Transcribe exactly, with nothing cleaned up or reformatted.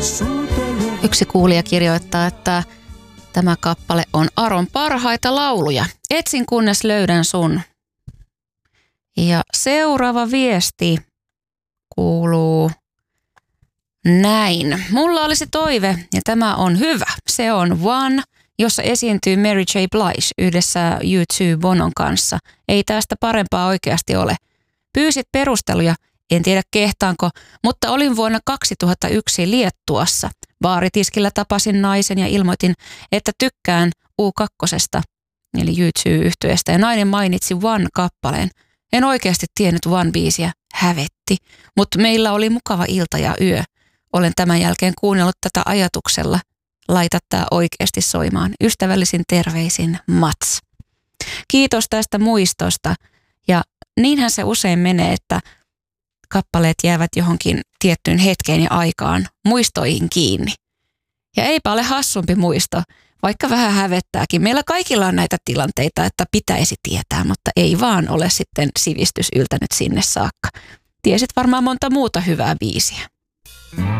Yksi kuulija kirjoittaa, että tämä kappale on Aron parhaita lauluja. Etsin kunnes löydän sun. Ja seuraava viesti kuuluu näin. Mulla olisi toive ja tämä on hyvä. Se on One, jossa esiintyy Mary J. Blige yhdessä U two Bonon kanssa. Ei tästä parempaa oikeasti ole. Pyysit perusteluja, en tiedä kehtaanko, mutta olin vuonna kaksituhattayksi Liettuassa. Baaritiskillä tapasin naisen ja ilmoitin, että tykkään U kaksi, eli U two-yhtyeestä, ja nainen mainitsi One-kappaleen. En oikeasti tiennyt One-biisiä, hävetti, mutta meillä oli mukava ilta ja yö. Olen tämän jälkeen kuunnellut tätä ajatuksella. Laita tää oikeasti soimaan. Ystävällisin terveisin Mats. Kiitos tästä muistosta. Ja niinhän se usein menee, että kappaleet jäävät johonkin tiettyyn hetkeen ja aikaan muistoihin kiinni. Ja eipä ole hassumpi muisto, vaikka vähän hävettääkin. Meillä kaikilla on näitä tilanteita, että pitäisi tietää, mutta ei vaan ole sitten sivistys yltänyt sinne saakka. Tiesit varmaan monta muuta hyvää biisiä.